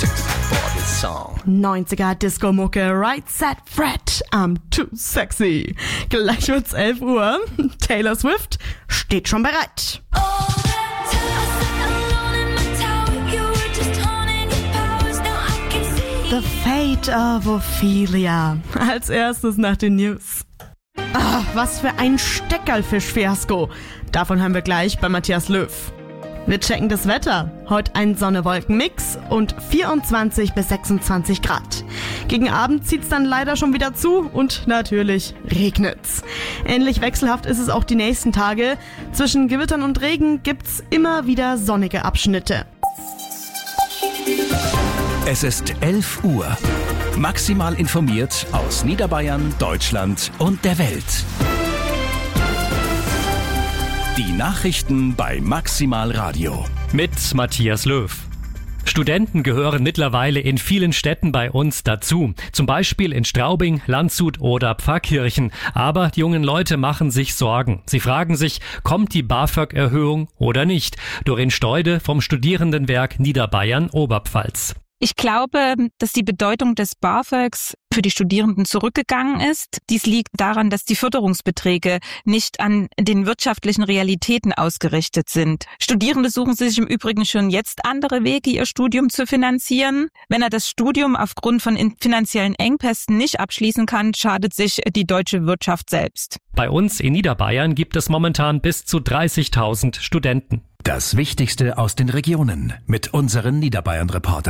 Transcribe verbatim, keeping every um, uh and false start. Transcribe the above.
for this song. neunziger Disco-Mucke, Right Set Fred, I'm too sexy. Gleich wird's elf Uhr. Taylor Swift steht schon bereit. The Fate of Ophelia. Als erstes nach den News. Ah, was für ein Steckerlfisch-Fiasko. Davon hören wir gleich bei Matthias Löw. Wir checken das Wetter. Heute ein Sonne-Wolken-Mix und vierundzwanzig bis sechsundzwanzig Grad. Gegen Abend zieht's dann leider schon wieder zu und natürlich regnet's. Ähnlich wechselhaft ist es auch die nächsten Tage. Zwischen Gewittern und Regen gibt's immer wieder sonnige Abschnitte. Es ist elf Uhr. Maximal informiert aus Niederbayern, Deutschland und der Welt. Die Nachrichten bei Maximal Radio. Mit Matthias Löw. Studenten gehören mittlerweile in vielen Städten bei uns dazu. Zum Beispiel in Straubing, Landshut oder Pfarrkirchen. Aber die jungen Leute machen sich Sorgen. Sie fragen sich, kommt die BAföG-Erhöhung oder nicht? Doreen Steude vom Studierendenwerk Niederbayern Oberpfalz. Ich glaube, dass die Bedeutung des BAföGs für die Studierenden zurückgegangen ist. Dies liegt daran, dass die Förderungsbeträge nicht an den wirtschaftlichen Realitäten ausgerichtet sind. Studierende suchen sich im Übrigen schon jetzt andere Wege, ihr Studium zu finanzieren. Wenn er das Studium aufgrund von finanziellen Engpässen nicht abschließen kann, schadet sich die deutsche Wirtschaft selbst. Bei uns in Niederbayern gibt es momentan bis zu dreißigtausend Studenten. Das Wichtigste aus den Regionen mit unseren Niederbayern-Reportern.